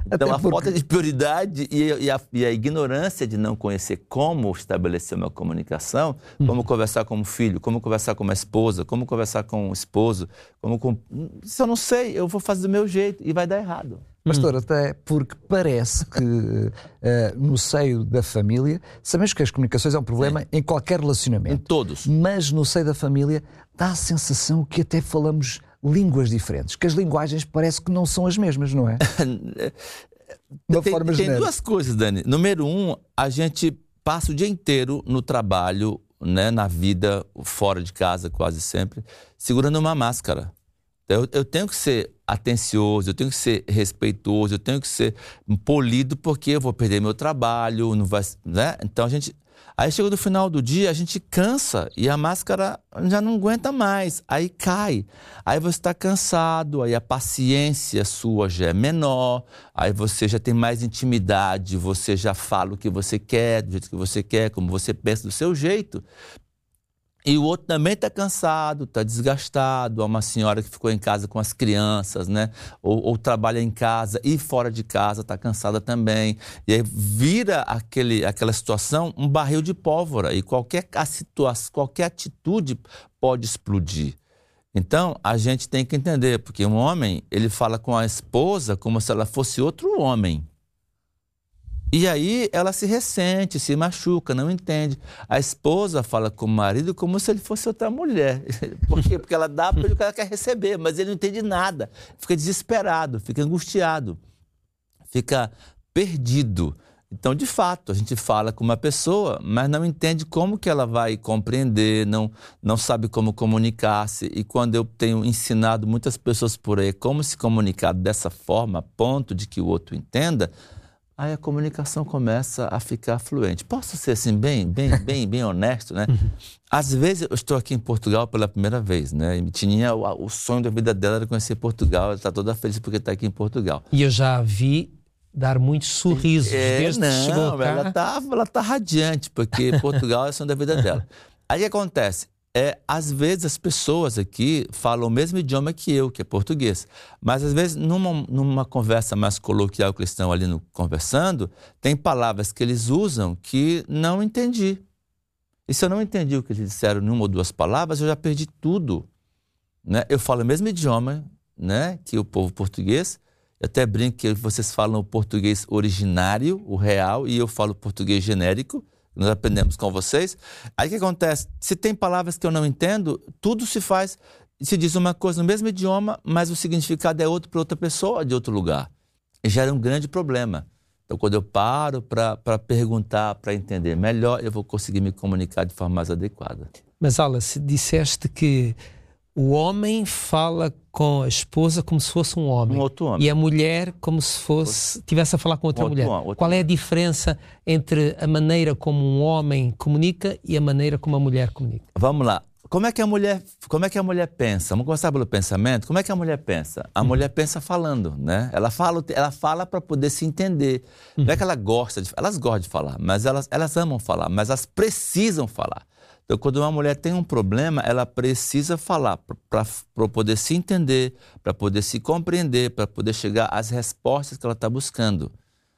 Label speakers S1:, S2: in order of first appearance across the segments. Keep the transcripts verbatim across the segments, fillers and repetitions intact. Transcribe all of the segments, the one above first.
S1: Então,
S2: Até
S1: a
S2: porque...
S1: falta de prioridade e, e, a, e a ignorância de não conhecer como estabelecer uma comunicação, como conversar com o filho, como conversar com uma esposa, como conversar com o esposo, como com... Se eu não sei, eu vou fazer do meu jeito e vai dar errado.
S2: Pastor, até porque parece que uh, no seio da família, sabemos que as comunicações é um problema
S1: Sim.
S2: em qualquer relacionamento.
S1: Em todos.
S2: Mas no seio da família dá a sensação que até falamos línguas diferentes, que as linguagens parece que não são as mesmas, não é?
S1: De tem, forma tem duas coisas, Dani. Número um, a gente passa o dia inteiro no trabalho, né, na vida, fora de casa quase sempre, segurando uma máscara. Eu, eu tenho que ser atencioso, eu tenho que ser respeitoso, eu tenho que ser polido, porque eu vou perder meu trabalho, não vai, né? Então a gente... Aí chega no final do dia, a gente cansa e a máscara já não aguenta mais, aí cai. Aí você está cansado, aí a paciência sua já é menor, aí você já tem mais intimidade, você já fala o que você quer, do jeito que você quer, como você pensa, do seu jeito. E o outro também está cansado, está desgastado. Há uma senhora que ficou em casa com as crianças, né? Ou, ou trabalha em casa e fora de casa, está cansada também. E aí vira aquele, aquela situação um barril de pólvora e qualquer, a situação, qualquer atitude pode explodir. Então, a gente tem que entender, porque um homem, ele fala com a esposa como se ela fosse outro homem. E aí ela se ressente, se machuca, não entende. A esposa fala com o marido como se ele fosse outra mulher. Por quê? Porque ela dá para ele o que ela quer receber, mas ele não entende nada. Fica desesperado, fica angustiado, fica perdido. Então, de fato, a gente fala com uma pessoa, mas não entende como que ela vai compreender, não, não sabe como comunicar-se. E quando eu tenho ensinado muitas pessoas por aí como se comunicar dessa forma, a ponto de que o outro entenda, aí a comunicação começa a ficar fluente. Posso ser assim, bem, bem, bem, bem honesto, né? Às vezes eu estou aqui em Portugal pela primeira vez, né? E tinha o, o sonho da vida dela era conhecer Portugal, ela está toda feliz porque está aqui em Portugal.
S3: E eu já a vi dar muitos sorrisos
S1: é,
S3: desde
S1: não,
S3: que chegou cá.
S1: Ela está ela tá radiante, porque Portugal é o sonho da vida dela. Aí o que acontece? É, às vezes as pessoas aqui falam o mesmo idioma que eu, que é português. Mas às vezes numa, numa conversa mais coloquial que eles estão ali no, conversando, tem palavras que eles usam que não entendi. E se eu não entendi o que eles disseram em uma ou duas palavras, eu já perdi tudo. Né? Eu falo o mesmo idioma, né, que o povo português. Eu até brinco que vocês falam o português originário, o real, e eu falo português genérico. Nós aprendemos com vocês. Aí o que acontece? Se tem palavras que eu não entendo, tudo se faz, se diz uma coisa no mesmo idioma, mas o significado é outro para outra pessoa de outro lugar. E gera um grande problema. Então, quando eu paro para perguntar, para entender melhor, eu vou conseguir me comunicar de forma mais adequada.
S3: Mas, Ala, se disseste que o homem fala com a esposa como se fosse um homem.
S1: Um outro homem.
S3: E a mulher como se fosse tivesse a falar com outra
S1: outro
S3: mulher.
S1: homem, outro
S3: Qual é a diferença entre a maneira como um homem comunica e a maneira como a mulher comunica?
S1: Vamos lá. Como é que a mulher, como é que a mulher pensa? Vamos começar pelo pensamento. Como é que a mulher pensa? A uhum. mulher pensa falando, né? Ela fala, ela fala para poder se entender. Uhum. Não é que ela gosta de, elas gostam de falar, mas elas, elas amam falar, mas elas precisam falar. Então, quando uma mulher tem um problema, ela precisa falar para poder se entender, para poder se compreender, para poder chegar às respostas que ela está buscando,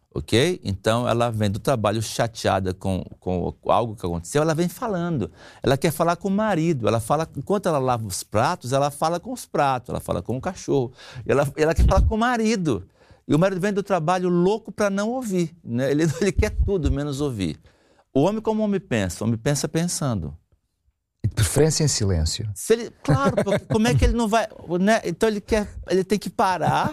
S1: ok? Então, ela vem do trabalho chateada com, com algo que aconteceu, ela vem falando. Ela quer falar com o marido, ela fala, enquanto ela lava os pratos, ela fala com os pratos, ela fala com o cachorro, ela, ela quer falar com o marido. E o marido vem do trabalho louco para não ouvir, né? Ele, ele quer tudo, menos ouvir. O homem como o homem pensa? O homem pensa pensando.
S2: E de preferência em silêncio.
S1: Se ele, claro, porque como é que ele não vai... Né? Então ele, quer, ele tem que parar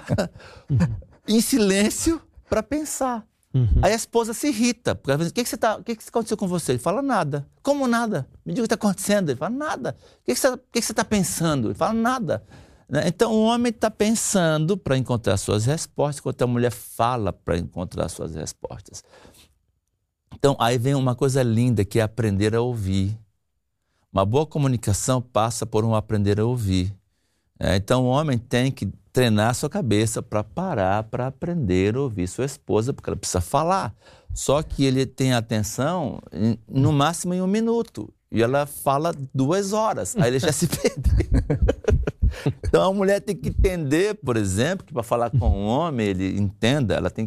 S1: em silêncio para pensar. Uhum. Aí a esposa se irrita. Porque ela diz, o que, que, você tá, o que, que aconteceu com você? Ele fala, nada. Como nada? Me diga o que está acontecendo. Ele fala, nada. O que, que você está que que tá pensando? Ele fala, nada. Né? Então o homem está pensando para encontrar suas respostas, enquanto a mulher fala para encontrar suas respostas. Então, aí vem uma coisa linda, que é aprender a ouvir. Uma boa comunicação passa por um aprender a ouvir. É, então, o homem tem que treinar a sua cabeça para parar, para aprender a ouvir sua esposa, porque ela precisa falar. Só que ele tem atenção, em, no máximo em um minuto. E ela fala duas horas. Aí ele já se perdeu. Então, a mulher tem que entender, por exemplo, que para falar com um homem, ele entenda, ela tem